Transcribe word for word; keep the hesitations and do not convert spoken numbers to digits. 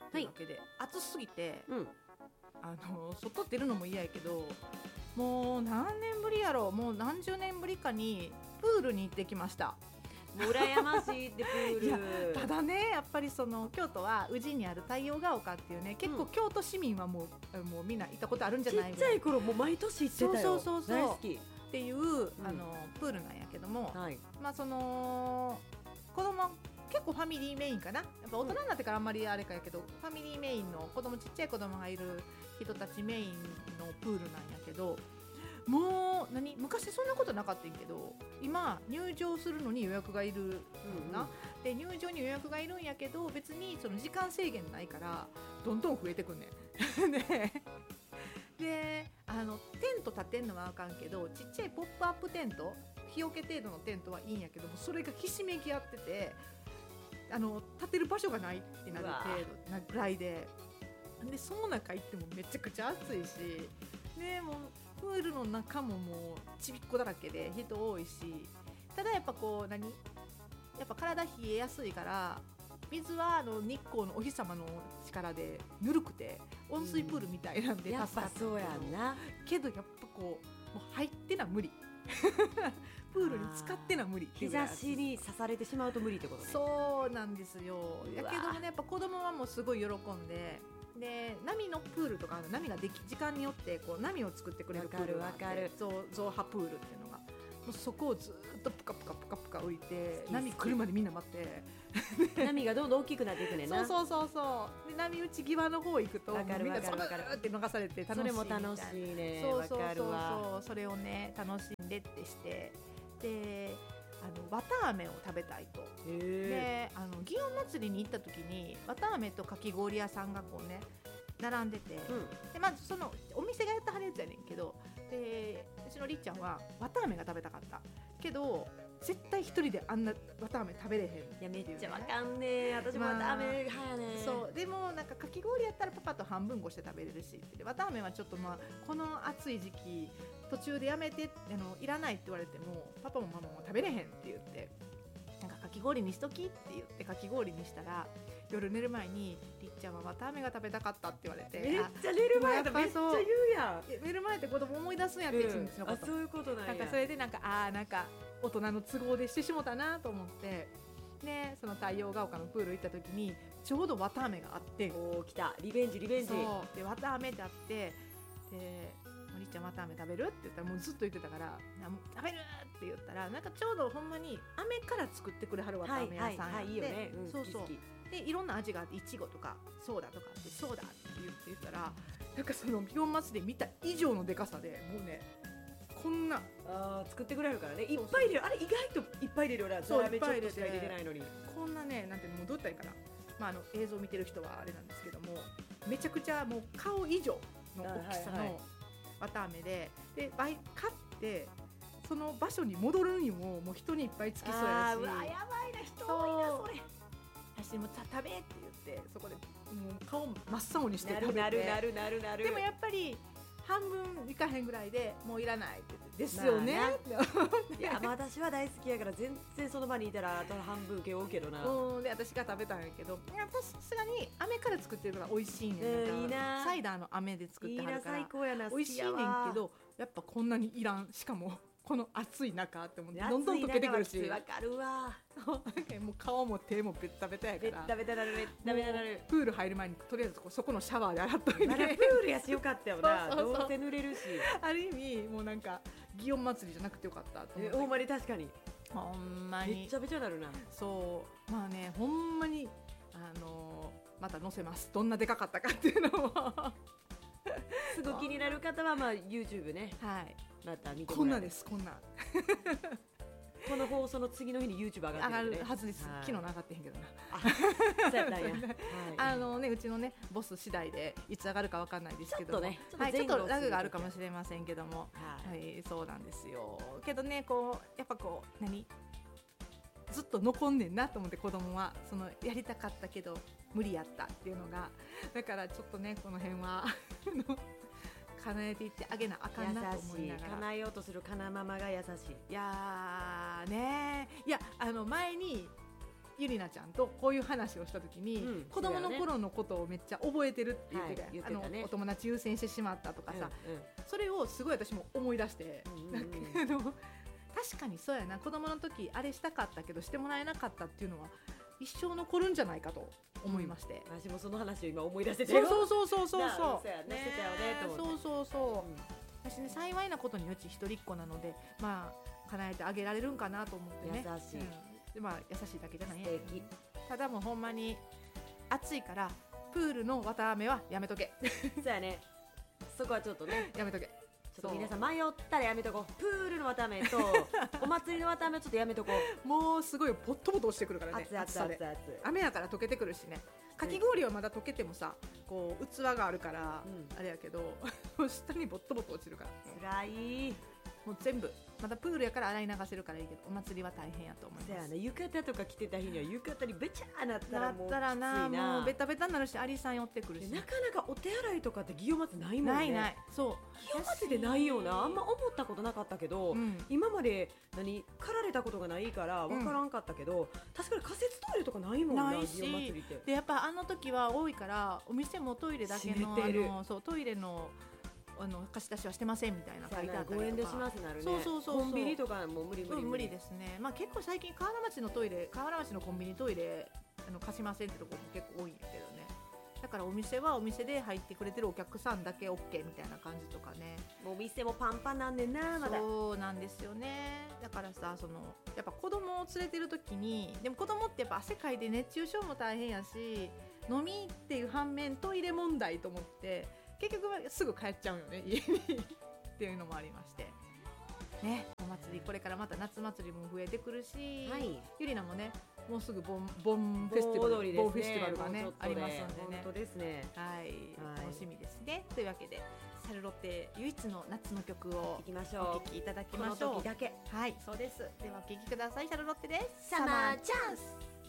っていうわけで、はい、暑すぎて、 うん、 あの外出るのも嫌やけど、もう何年ぶりやろ、もう何十年ぶりかにプールに行ってきました。 もう羨ましいってプール。 いやただね、やっぱりその京都は宇治にある太陽が丘っていうね、結構京都市民はもう、うん、もうみんな行ったことあるんじゃないちっちゃい頃もう毎年行ってたよ。 そうそうそうそう、 大好きっていう、うん、あのプールなんやけども、 はい、 まあその子供結構ファミリーメインかな、やっぱ大人になってからあんまりあれかやけど、うん、ファミリーメインの子供、ちっちゃい子供がいる人たちメインのプールなんやけど、もう何昔そんなことなかったんけど、今入場するのに予約がいるな、うんうん、で入場に予約がいるんやけど、別にその時間制限ないからどんどん増えてくんねんで, であのテント立てんのはあかんけど、ちっちゃいポップアップテント、日よけ程度のテントはいいんやけども、それがひしめき合ってて、あの立てる場所がないってなる程度なぐらいで、でその中行ってもめちゃくちゃ暑いし、でもうプールの中ももうちびっこだらけで人多いし、ただやっぱこう何やっぱ体冷えやすいから、水はあの日光のお日様の力でぬるくて温水プールみたいなんで、 うん、やっぱそうやんな。 けどやっぱこうもう入ってな無理プールに使ってな無理っていう日差しに刺されてしまうと無理ってことね。 そうなんですよ。やけどもね、やっぱ子供はもうすごい喜んで、で波のプールとか、波ができ時間によってこう波を作ってくれるプールがあって、 わかるわかる、 ゾウ、ゾウハプールっていうのが、もうそこをずっとプカプカプカプカ浮いて、波来るまでみんな待って波がどんどん大きくなっていくねんな。 そうそうそうそう、で波打ち際の方行くと、 わかるわかるわかる、 みんなザブーって流されて楽しいみたいな。 それも楽しいね。 そうそうそうそう、 わかるわ。 それをね楽しんでってして、であの綿あめを食べたいと。であの祇園祭りに行った時に綿あめとかき氷屋さんがこうね並んでて、うん、でまずそのお店がやったはるやつやねんけど、でうちのりっちゃんは綿あめが食べたかったけど、絶対一人であんな綿あめ食べれへん、ね、 いやめっちゃわかんねえ、私も綿あめ派やね、 まあ、そうでもなんかかき氷やったらパパと半分こして食べれるし、で綿あめはちょっとまあこの暑い時期途中でやめて、あのいらないって言われてもパパもママも食べれへんって言って、なんかかき氷にしときって言ってかき氷にしたら、夜寝る前にりっちゃんは綿あめが食べたかったって言われて、 めっちゃ寝る前だ、めっちゃ言うやん。 寝る前って子供思い出すんやって、一日のこと、 あ、そういうことなんや。 なんかそれでなんかあーなんか大人の都合でしてしもたなと思って、でその太陽が丘のプール行った時にちょうど綿あめがあって、 おー来た、リベンジリベンジ。 そうで綿あめってあって、でりっちゃん綿あめ食べるって言ったら、もうずっと言ってたから、食べるって言ったら、なんかちょうどほんまに飴から作ってくれはる綿あめ屋さんやって、はいはいはい、いいよね、うん、そうそう、でいろんな味があって、いちごとかソーダとかあって、ソーダって言って言ったら、なんかその祇園祭で見た以上のでかさで、もうねこんなあ作ってくれるからね、いっぱい入れる、あれ意外といっぱい入れるよな、 そういっぱい入れて、 ちょっとしか入れてないのに、 こんなね、なんていうの、もうどういったらいいかな、まあ、あの映像を見てる人はあれなんですけども、めちゃくちゃもう顔以上の大きさの綿あめで、で買ってその場所に戻るにももう人にいっぱいつきそうやし、 あうわやばいな、人多いなそれ。 私も食べって言って、そこでもう顔真っ青にして食べて、 なるなるなるなる、 でもやっぱり半分いかへんぐらいでもういらないって言って、ですよね、まあ、 いや、まあ、私は大好きやから全然その場にいたらあと半分受け負うけどな、 うん、で私が食べたんやけど、さすがに飴から作ってるから美味しいねん、 えー、いいな、 サイダーの飴で作ってはるからいいな、最高やな、 美味しいねんけど、やっぱこんなにいらん、しかもこの暑い中って思って、どんどん溶けてくるし、 わかるわもう顔も手もベッタベタやから、 ベッタベタなる、ベッタベタなる、 プール入る前にとりあえずそこのシャワーで洗っといて、 まだプールやしよかったよな、そうそうそう、どうせ濡れるし、 ある意味もうなんか祇園祭りじゃなくてよかったと思って、 ほんまに確かに、 ほんまにめっちゃべちゃなるな、 そうまあね、ほんまにあのー、また載せます、どんなでかかったかっていうのもすぐ気になる方はまあ YouTube ね、 はい、 また見てもらえる、 こんなです、こんなこの放送の次の日に YouTube 上がってる、ね、 上がるはずです、はい、昨日上がってへんけどな、 あそうやったんや、はい、 あのね、うちのねボス次第でいつ上がるかわかんないですけども、 ちょっとね、 はい、ちょっとラグがあるかもしれませんけども、はい、はい、そうなんですよ。けどね、こうやっぱこう何ずっと残んねんなと思って、子供はそのやりたかったけど無理やったっていうのが、だからちょっとねこの辺は叶えていってあげなあかんなと思いながら、 叶えようとするかなママが優しい。 いやーね、いやあの前にゆりなちゃんとこういう話をした時に、うん、子供の頃のことをめっちゃ覚えてるって言ってた、はい、言ってたね、あのお友達優先してしまったとかさ、うんうん、それをすごい私も思い出して、うんうんうん、なんかあの確かにそうやな、子供の時あれしたかったけどしてもらえなかったっていうのは一生残るんじゃないかと思いまして、 うん、私もその話を今思い出してて、 そうそうそうそうそうそうね、 そうそうそう、うん、私ね幸いなことにうち一人っ子なので、まあ叶えてあげられるんかなと思ってね、 優しい、うん、 でまあ優しいだけじゃない、 素敵、 ただもうほんまに暑いからプールの綿あめはやめとけそうやね、そこはちょっとねやめとけ、 ちょっと皆さん迷ったらやめとこう、プールの綿あめとお祭りの綿あめをちょっとやめとこうもうすごいポットポト落ちてくるからね、 熱々熱々 雨やから溶けてくるしね、かき氷はまだ溶けてもさこう器があるから、うん、あれやけど下にボットボト落ちるからつらい、 もう全部またプールやから洗い流せるからいいけど、お祭りは大変やと思います。 そうやね、浴衣とか着てた日には浴衣にべちゃーなったらもうきついな、 なったらなもうベタベタになるしアリさん寄ってくるし、 なかなかお手洗いとかって祇園祭ないもんね。 ないない、そう祇園祭でないよな、あんま思ったことなかったけど、うん、今まで何駆られたことがないから分からんかったけど、うん、確かに仮設トイレとかないもんな、 ないし、祇園祭りってでやっぱあの時は多いからお店もトイレだけの、あのそうトイレのあの貸し出しはしてませんみたいな書いてあったりとか、ご遠慮しますなるね、そうそうそうそう、コンビニとかも無理無理無理、うん、無理ですね、まあ、結構最近河原町のトイレ河原町のコンビニトイレあの貸しませんってところも結構多いんやけどね、だからお店はお店で入ってくれてるお客さんだけ OK みたいな感じとかね、 もうお店もパンパンなんでな、まだそうなんですよね。だからさ、そのやっぱ子供を連れてる時に、でも子供ってやっぱ汗かいて熱中症も大変やし、飲みっていう反面トイレ問題と思って結局はすぐ帰っちゃうよね家にっていうのもありましてね、お祭りこれからまた夏祭りも増えてくるし、はい、ゆりなもねもうすぐボンボンフェスティバル、 ね、 ボンフェスティバルがねありますんでね、 本当ですね、 はい、はい、楽しみですね。というわけでシャルロッテ唯一の夏の曲をいきましょう、 お聴きいただきましょう。 この時だけ、 はい、そうです。ではお聴きください。シャルロッテです。 サマーチャンス。